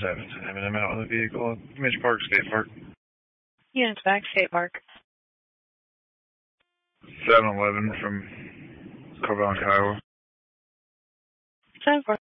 7 time, and I'm out in the vehicle at Mitch Park State Park. Yeah, it's back State Park. 7-Eleven from Carbonic, Iowa. 7-4.